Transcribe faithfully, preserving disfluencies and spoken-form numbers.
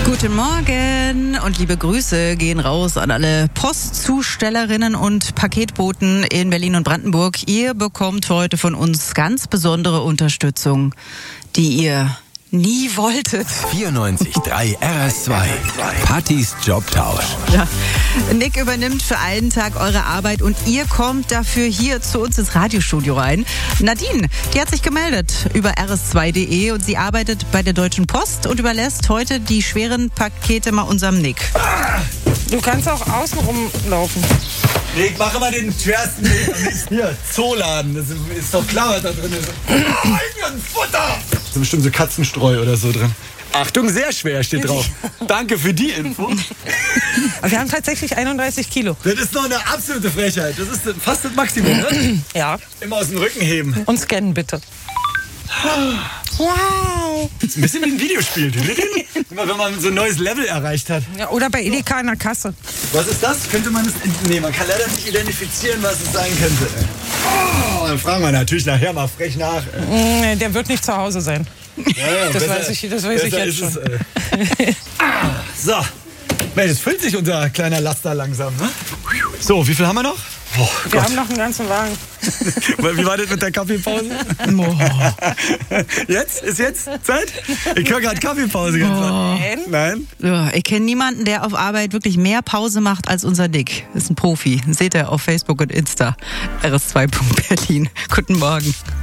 Guten Morgen und liebe Grüße gehen raus an alle Postzustellerinnen und Paketboten in Berlin und Brandenburg. Ihr bekommt heute von uns ganz besondere Unterstützung, die ihr nie wolltet. vierundneunzig Komma drei R S zwei. Pattys Jobtausch. Ja. Nick übernimmt für einen Tag eure Arbeit und ihr kommt dafür hier zu uns ins Radiostudio rein. Nadine, die hat sich gemeldet über R S zwei Punkt de und sie arbeitet bei der Deutschen Post und überlässt heute die schweren Pakete mal unserem Nick. Du kannst auch außen rumlaufen. Ich mache mal den schwersten Weg. Hier, Zooladen. Das ist doch klar, was da drin ist. Eigenen Futter! Da ist bestimmt so Katzenstreu oder so drin. Achtung, sehr schwer steht drauf. Danke für die Info. Aber wir haben tatsächlich einunddreißig Kilo. Das ist noch eine absolute Frechheit. Das ist fast das Maximum, ne? Ja. Immer aus dem Rücken heben. Und scannen bitte. Wow. Das ist ein bisschen wie ein Videospiel. Immer wenn man so ein neues Level erreicht hat. Ja, oder bei Edeka in der Kasse. Was ist das? Könnte man das entnehmen? Man kann leider nicht identifizieren, was es sein könnte. Oh, dann fragen wir natürlich nachher mal frech nach. Nee, der wird nicht zu Hause sein. Ja, ja, Das besser, weiß ich, das weiß ich jetzt schon. Es, äh. So, Mensch, jetzt füllt sich unser kleiner Laster langsam, ne? So, wie viel haben wir noch? Oh, Wir Gott. haben noch einen ganzen Wagen. Wie war das mit der Kaffeepause? Jetzt? Ist jetzt Zeit? Ich höre gerade Kaffeepause. Nein. Nein? Ja, ich kenne niemanden, der auf Arbeit wirklich mehr Pause macht als unser Nick. Ist ein Profi. Seht ihr auf Facebook und Insta. R S zwei Punkt Berlin. Guten Morgen.